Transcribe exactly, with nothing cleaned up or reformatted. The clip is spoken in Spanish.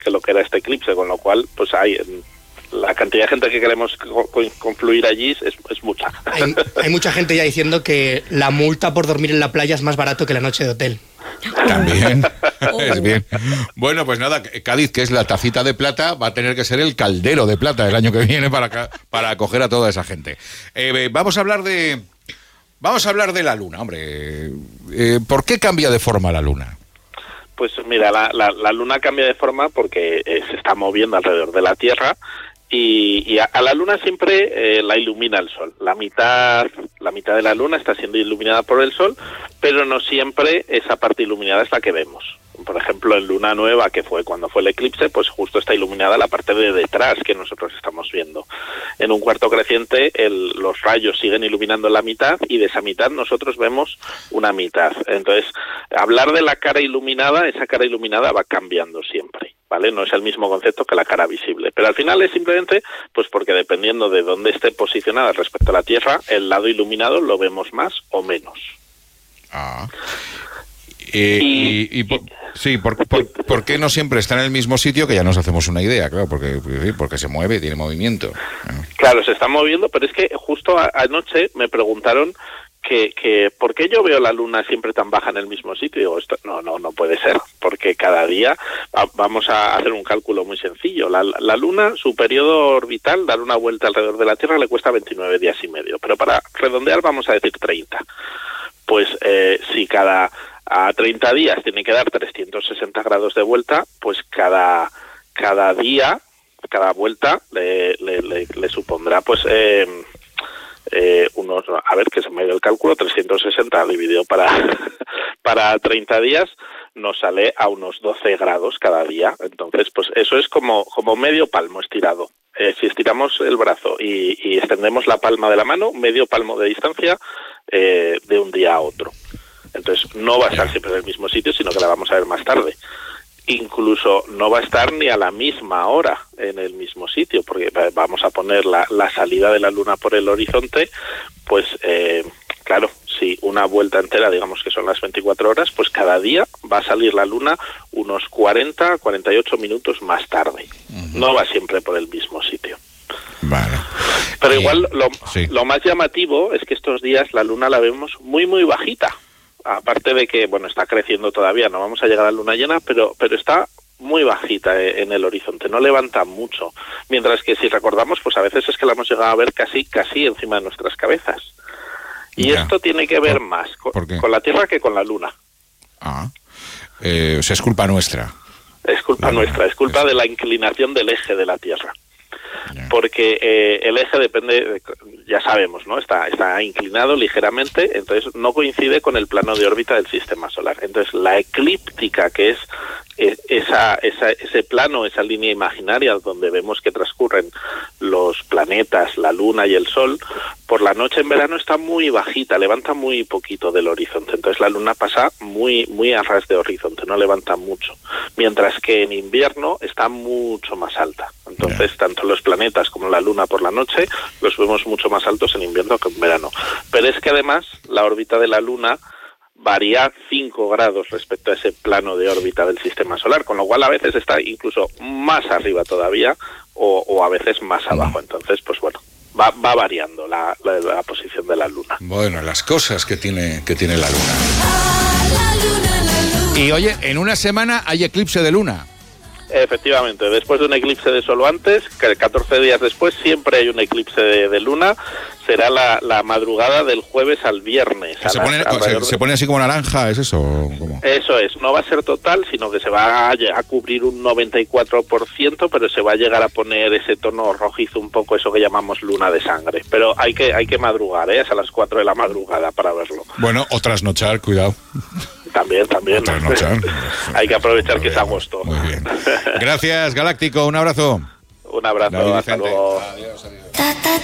que lo que era este eclipse, con lo cual pues hay la cantidad de gente que queremos confluir allí es, es mucha. Hay, hay mucha gente ya diciendo que la multa por dormir en la playa es más barato que la noche de hotel. También, es bien. Bueno, pues nada, Cádiz, que es la tacita de plata, va a tener que ser el caldero de plata el año que viene para, para acoger a toda esa gente. Eh, vamos a hablar de... Vamos a hablar de la luna, hombre. Eh, ¿Por qué cambia de forma la luna? Pues mira, la, la, la luna cambia de forma porque eh, se está moviendo alrededor de la Tierra y, y a, a la luna siempre eh, la ilumina el sol. La mitad, la mitad de la luna está siendo iluminada por el sol, pero no siempre esa parte iluminada es la que vemos. Por ejemplo, en luna nueva, que fue cuando fue el eclipse, pues justo está iluminada la parte de detrás que nosotros estamos viendo. En un cuarto creciente, el, los rayos siguen iluminando la mitad y de esa mitad nosotros vemos una mitad. Entonces, hablar de la cara iluminada, esa cara iluminada va cambiando siempre, ¿vale? No es el mismo concepto que la cara visible, pero al final es simplemente pues porque dependiendo de dónde esté posicionada respecto a la Tierra, el lado iluminado lo vemos más o menos. Ah... Eh, y, y, y por, sí, por, por, ¿por qué no siempre está en el mismo sitio? Que ya nos hacemos una idea, claro, porque, porque se mueve, tiene movimiento. Claro, se está moviendo, pero es que justo a, anoche me preguntaron que, que ¿por qué yo veo la luna siempre tan baja en el mismo sitio? Y digo, esto no, no, no puede ser, porque cada día a, vamos a hacer un cálculo muy sencillo. La, la luna, su periodo orbital, dar una vuelta alrededor de la Tierra, le cuesta veintinueve días y medio, pero para redondear vamos a decir treinta. Pues eh, si cada... a treinta días tiene que dar trescientos sesenta grados de vuelta, pues cada cada día, cada vuelta le, le, le, le supondrá pues eh, eh, unos, a ver que se me dio el cálculo, trescientos sesenta dividido para para treinta días nos sale a unos doce grados cada día. Entonces pues eso es como como medio palmo estirado. Eh, si estiramos el brazo y, y extendemos la palma de la mano, medio palmo de distancia eh, de un día a otro. Entonces no va a estar siempre en el mismo sitio, sino que la vamos a ver más tarde. Incluso no va a estar ni a la misma hora en el mismo sitio, porque vamos a poner la, la salida de la luna por el horizonte, pues eh, claro, si una vuelta entera, digamos que son las veinticuatro horas, pues cada día va a salir la luna unos cuarenta, cuarenta y ocho minutos más tarde. Uh-huh. No va siempre por el mismo sitio. Vale. Pero igual lo, sí. lo más llamativo es que estos días la luna la vemos muy muy bajita. Aparte de que, bueno, está creciendo todavía, no vamos a llegar a la luna llena, pero pero está muy bajita en el horizonte, no levanta mucho. Mientras que si recordamos, pues a veces es que la hemos llegado a ver casi casi encima de nuestras cabezas. Y ya. Esto tiene que ver ¿Por, más con, ¿por qué? con la Tierra que con la luna. Ah, eh, o sea, es culpa nuestra. Es culpa la nuestra, luna. es culpa es... de la inclinación del eje de la Tierra. Porque eh, el eje depende, ya sabemos, ¿no? Está, está inclinado ligeramente, entonces no coincide con el plano de órbita del sistema solar. Entonces la eclíptica, que es eh, esa, esa, ese plano, esa línea imaginaria donde vemos que transcurren los planetas, la luna y el sol, por la noche en verano está muy bajita, levanta muy poquito del horizonte. Entonces la luna pasa muy, muy a ras de horizonte, no levanta mucho. Mientras que en invierno está mucho más alta. Entonces, tanto los planetas como la luna por la noche los vemos mucho más altos en invierno que en verano. Pero es que además la órbita de la luna varía cinco grados respecto a ese plano de órbita del sistema solar, con lo cual a veces está incluso más arriba todavía o, o a veces más abajo. Entonces, pues bueno, va, va variando la, la, la posición de la luna. Bueno, las cosas que tiene, que tiene la luna. Y oye, en una semana hay eclipse de luna. Efectivamente, después de un eclipse de sol antes, que catorce días después siempre hay un eclipse de, de luna, será la, la madrugada del jueves al viernes. Se, las, pone, se, se pone así como naranja, ¿es eso? ¿Cómo? Eso es, no va a ser total, sino que se va a, a cubrir un noventa y cuatro por ciento, pero se va a llegar a poner ese tono rojizo un poco, eso que llamamos luna de sangre. Pero hay que hay que madrugar, ¿eh? Es a las cuatro de la madrugada para verlo. Bueno, o trasnochar, cuidado. También, también. Hay que aprovechar que es agosto. Muy bien. Gracias, Galáctico. Un abrazo. Un abrazo. Hasta luego. Adiós, adiós.